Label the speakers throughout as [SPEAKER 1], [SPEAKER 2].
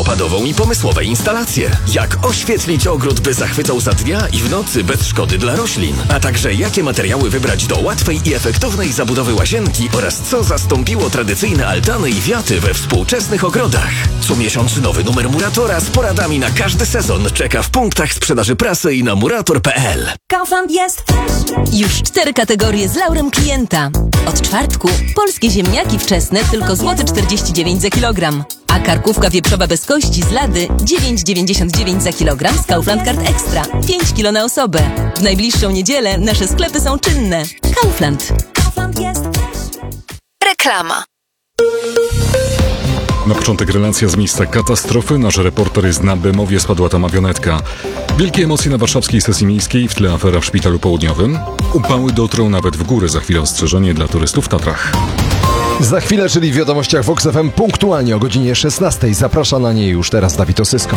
[SPEAKER 1] wodopadową i pomysłowe instalacje. Jak oświetlić ogród, by zachwycał za dnia i w nocy bez szkody dla roślin. A także jakie materiały wybrać do łatwej i efektownej zabudowy łazienki oraz co zastąpiło tradycyjne altany i wiaty we współczesnych ogrodach. Co miesiąc nowy numer Muratora z poradami na każdy sezon czeka w punktach sprzedaży prasy i na murator.pl.
[SPEAKER 2] Kaufland jest już 4 kategorie z laurem klienta. Od czwartku polskie ziemniaki wczesne tylko złoty 49 za kilogram. A karkówka wieprzowa bez kości z Lady 9,99 za kilogram z Kaufland Card Extra. 5 kilo na osobę. W najbliższą niedzielę nasze sklepy są czynne. Kaufland. Kaufland jest.
[SPEAKER 3] Reklama.
[SPEAKER 4] Na początek relacja z miejsca katastrofy. Nasz reporter jest na Bemowie, spadła tam awionetka. Wielkie emocje na warszawskiej sesji miejskiej, w tle afera w Szpitalu Południowym. Upały dotrą nawet w góry, za chwilę ostrzeżenie dla turystów w Tatrach.
[SPEAKER 5] Za chwilę, czyli w wiadomościach Vox FM, punktualnie o godzinie 16. Zaprasza na nie już teraz Dawid Osysko.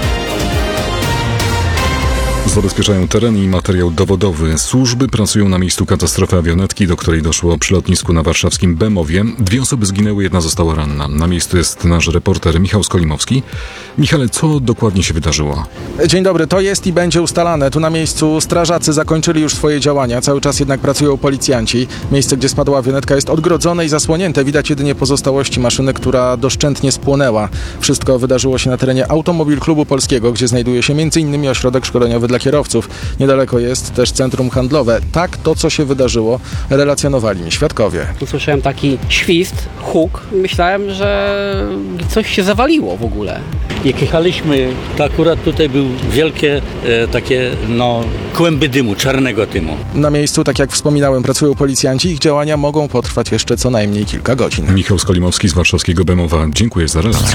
[SPEAKER 4] Zabezpieczają teren i materiał dowodowy. Służby pracują na miejscu katastrofy awionetki, do której doszło przy lotnisku na warszawskim Bemowie. 2 osoby zginęły, 1 została ranna. Na miejscu jest nasz reporter Michał Skolimowski. Michale, co dokładnie się wydarzyło?
[SPEAKER 6] Dzień dobry, to jest i będzie ustalane. Tu na miejscu strażacy zakończyli już swoje działania. Cały czas jednak pracują policjanci. Miejsce, gdzie spadła awionetka, jest odgrodzone i zasłonięte. Widać jedynie pozostałości maszyny, która doszczętnie spłonęła. Wszystko wydarzyło się na terenie Automobil Klubu Polskiego, gdzie znajduje się m.in. ośrodek szkoleniowy dla kierowców. Niedaleko jest też centrum handlowe. Tak, to co się wydarzyło, relacjonowali mi świadkowie.
[SPEAKER 7] Usłyszałem taki świst, huk. Myślałem, że coś się zawaliło w ogóle.
[SPEAKER 8] Jak jechaliśmy, to akurat tutaj były wielkie takie kłęby dymu, czarnego dymu.
[SPEAKER 6] Na miejscu, tak jak wspominałem, pracują policjanci. Ich działania mogą potrwać jeszcze co najmniej kilka godzin.
[SPEAKER 4] Michał Skolimowski z warszawskiego Bemowa. Dziękuję za relację.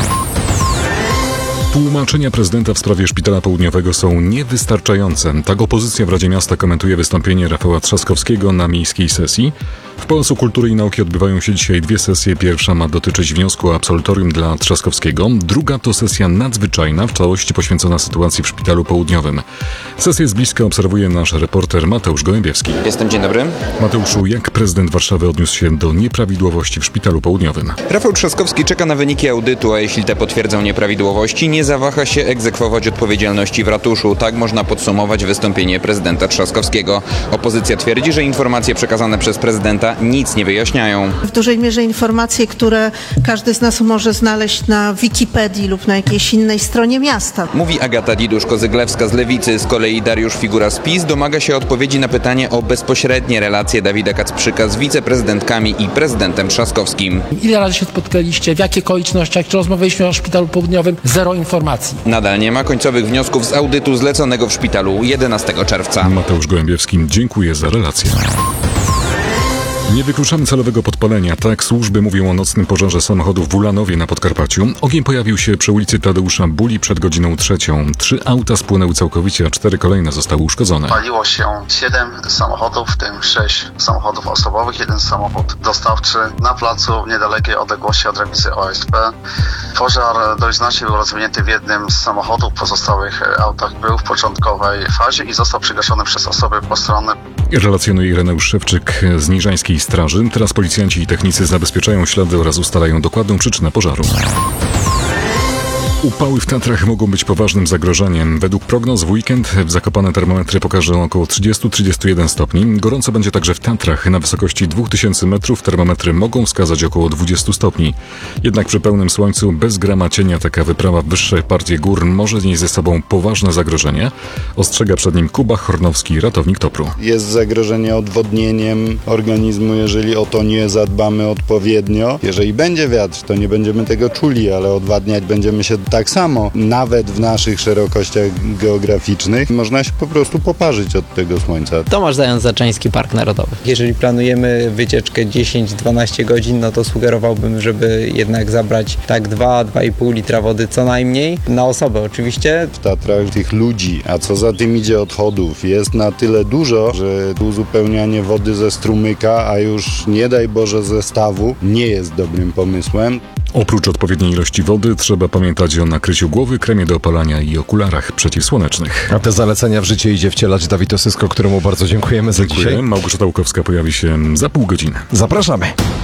[SPEAKER 4] Tłumaczenia prezydenta w sprawie Szpitala Południowego są niewystarczające. Tak opozycja w Radzie Miasta komentuje wystąpienie Rafała Trzaskowskiego na miejskiej sesji. W Pałacu Kultury i Nauki odbywają się dzisiaj 2 sesje. Pierwsza ma dotyczyć wniosku o absolutorium dla Trzaskowskiego. Druga to sesja nadzwyczajna, w całości poświęcona sytuacji w Szpitalu Południowym. Sesję z bliska obserwuje nasz reporter Mateusz Gołębiewski.
[SPEAKER 9] Dzień dobry.
[SPEAKER 4] Mateuszu, jak prezydent Warszawy odniósł się do nieprawidłowości w Szpitalu Południowym?
[SPEAKER 9] Rafał Trzaskowski czeka na wyniki audytu, a jeśli te potwierdzą nieprawidłowości, nie zawaha się egzekwować odpowiedzialności w ratuszu. Tak można podsumować wystąpienie prezydenta Trzaskowskiego. Opozycja twierdzi, że informacje przekazane przez prezydenta nic nie wyjaśniają.
[SPEAKER 10] W dużej mierze informacje, które każdy z nas może znaleźć na Wikipedii lub na jakiejś innej stronie miasta.
[SPEAKER 9] Mówi Agata Didusz-Kozyglewska z Lewicy. Z kolei Dariusz Figura z PiS domaga się odpowiedzi na pytanie o bezpośrednie relacje Dawida Kacprzyka z wiceprezydentkami i prezydentem Trzaskowskim.
[SPEAKER 11] Ile razy się spotkaliście, w jakich okolicznościach, czy rozmawialiśmy o Szpitalu Południowym? Zero informacji.
[SPEAKER 9] Nadal nie ma końcowych wniosków z audytu zleconego w szpitalu 11 czerwca.
[SPEAKER 4] Mateusz Gołębiewski, dziękuję za relację. Nie wykluczamy celowego podpalenia. Tak służby mówią o nocnym pożarze samochodów w Ulanowie na Podkarpaciu. Ogień pojawił się przy ulicy Tadeusza Buli przed godziną 3. 3 auta spłonęły całkowicie, a 4 kolejne zostały uszkodzone.
[SPEAKER 12] Paliło się 7 samochodów, w tym 6 samochodów osobowych, 1 samochód dostawczy na placu w niedalekiej odległości od remizy OSP. Pożar dość znacznie był rozwinięty w jednym z samochodów, w pozostałych autach był w początkowej fazie i został przygaszony przez osoby postronne.
[SPEAKER 4] Relacjonuje Ireneusz Szewczyk z Niżańskiej Straży. Teraz policjanci i technicy zabezpieczają ślady oraz ustalają dokładną przyczynę pożaru. Upały w Tatrach mogą być poważnym zagrożeniem. Według prognoz w weekend w Zakopane termometry pokażą około 30-31 stopni. Gorąco będzie także w Tatrach. Na wysokości 2000 metrów termometry mogą wskazać około 20 stopni. Jednak przy pełnym słońcu, bez grama cienia, taka wyprawa w wyższe partie gór może nieść ze sobą poważne zagrożenie. Ostrzega przed nim Kuba Hornowski, ratownik TOPR-u.
[SPEAKER 13] Jest zagrożenie odwodnieniem organizmu, jeżeli o to nie zadbamy odpowiednio. Jeżeli będzie wiatr, to nie będziemy tego czuli, ale odwadniać będziemy się tak samo. Nawet w naszych szerokościach geograficznych można się po prostu poparzyć od tego słońca.
[SPEAKER 14] Tomasz Zając-Zaczyński, Park Narodowy. Jeżeli planujemy wycieczkę 10-12 godzin, no to sugerowałbym, żeby jednak zabrać tak 2-2,5 litra wody co najmniej. Na osobę oczywiście.
[SPEAKER 13] W Tatrach tych ludzi, a co za tym idzie odchodów, jest na tyle dużo, że uzupełnianie wody ze strumyka, a już nie daj Boże ze stawu, nie jest dobrym pomysłem.
[SPEAKER 4] Oprócz odpowiedniej ilości wody trzeba pamiętać o nakryciu głowy, kremie do opalania i okularach przeciwsłonecznych.
[SPEAKER 5] A te zalecenia w życie idzie wcielać Dawid Osysko, któremu bardzo dziękujemy za dzisiaj.
[SPEAKER 4] Małgorzata Łukowska pojawi się za pół godziny.
[SPEAKER 5] Zapraszamy.